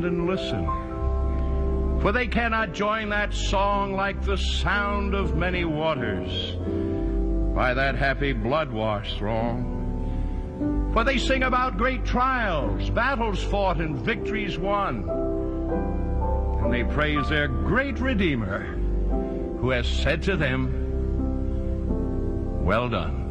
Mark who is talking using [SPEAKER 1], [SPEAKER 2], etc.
[SPEAKER 1] stand and listen. For they cannot join that song like the sound of many waters by that happy blood-washed throng. For they sing about great trials, battles fought and victories won. And they praise their great Redeemer, who has said to them, "Well done."